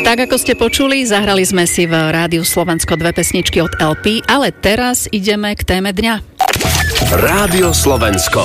Tak ako ste počuli, zahrali sme si v Rádiu Slovensko 2 pesničky od LP, ale teraz ideme k téme dňa. Rádio Slovensko.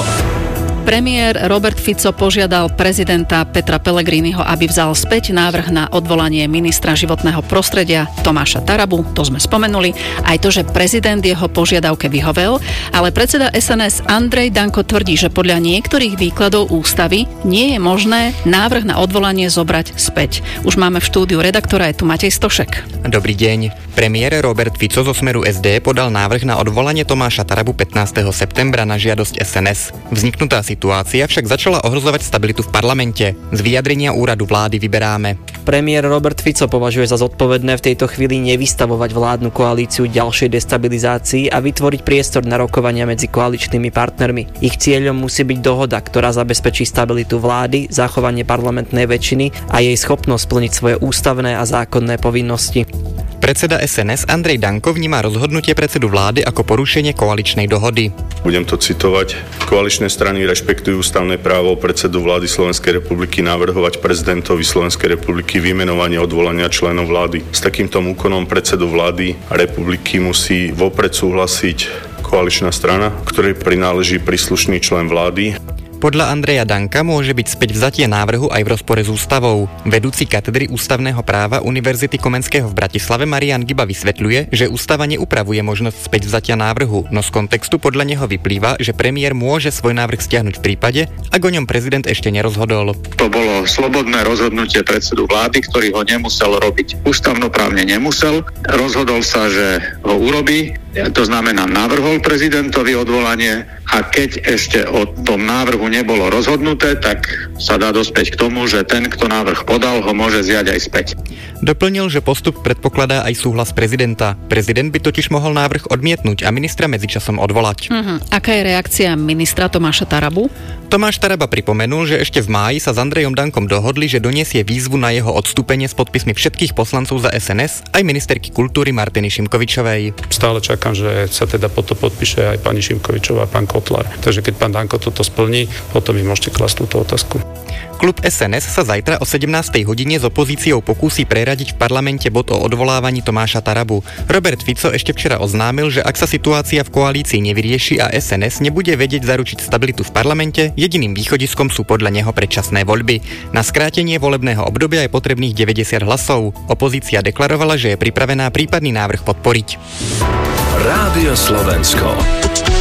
Premiér Robert Fico požiadal prezidenta Petra Pellegriniho, aby vzal späť návrh na odvolanie ministra životného prostredia Tomáša Tarabu, to sme spomenuli, aj to, že prezident jeho požiadavke vyhovel, ale predseda SNS Andrej Danko tvrdí, že podľa niektorých výkladov ústavy nie je možné návrh na odvolanie zobrať späť. Už máme v štúdiu redaktora, je tu Matej Stošek. Dobrý deň. Premiér Robert Fico zo Smeru SD podal návrh na odvolanie Tomáša Tarabu 15. septembra na žiadosť SNS. Vzniknutá situácia však začala ohrozovať stabilitu v parlamente. Z vyjadrenia úradu vlády vyberáme. Premiér Robert Fico považuje za zodpovedné v tejto chvíli nevystavovať vládnu koalíciu ďalšej destabilizácii a vytvoriť priestor na rokovania medzi koaličnými partnermi. Ich cieľom musí byť dohoda, ktorá zabezpečí stabilitu vlády, zachovanie parlamentnej väčšiny a jej schopnosť splniť svoje ústavné a zákonné povinnosti. Predseda SNS Andrej Danko vníma rozhodnutie predsedu vlády ako porušenie koaličnej dohody. Budem to citovať. Koaličné strany rešpektujú ústavné právo predsedu vlády Slovenskej republiky navrhovať prezidentovi Slovenskej republiky vymenovanie odvolania členov vlády. S takýmto úkonom predsedu vlády republiky musí vopred súhlasiť koaličná strana, ktorej prináleží príslušný člen vlády. Podľa Andreja Danka môže byť späť vzatie návrhu aj v rozpore s ústavou. Vedúci katedry ústavného práva Univerzity Komenského v Bratislave Marián Giba vysvetľuje, že ústava neupravuje možnosť späť vzatia návrhu, no z kontextu podľa neho vyplýva, že premiér môže svoj návrh stiahnuť v prípade, ak o ňom prezident ešte nerozhodol. To bolo slobodné rozhodnutie predsedu vlády, ktorý ho nemusel robiť. Ústavnoprávne nemusel, rozhodol sa, že ho urobí, to znamená navrhol prezidentovi odvolanie a keď ešte o tom návrhu nebolo rozhodnuté, tak sa dá dospieť k tomu, že ten, kto návrh podal, ho môže zjať aj späť. Doplnil, že postup predpokladá aj súhlas prezidenta. Prezident by totiž mohol návrh odmietnúť a ministra medzičasom odvolať. Aká je reakcia ministra Tomáša Tarabu? Tomáš Taraba pripomenul, že ešte v máji sa s Andrejom Dankom dohodli, že doniesie výzvu na jeho odstúpenie s podpismi všetkých poslancov za SNS aj ministerky kultúry Martiny Šimkovičovej. Stále čakám, že sa teda potom podpíše aj pani Šimkovičová a pán Kotlár. Takže keď pán Danko toto splní, potom mi môžete klasť túto otázku. Klub SNS sa zajtra o 17. hodine s opozíciou pokúsi preradiť v parlamente bod o odvolávaní Tomáša Tarabu. Robert Fico ešte včera oznámil, že ak sa situácia v koalícii nevyrieši a SNS nebude vedieť zaručiť stabilitu v parlamente, jediným východiskom sú podľa neho predčasné voľby. Na skrátenie volebného obdobia je potrebných 90 hlasov. Opozícia deklarovala, že je pripravená prípadný návrh podporiť. Rádio Slovensko.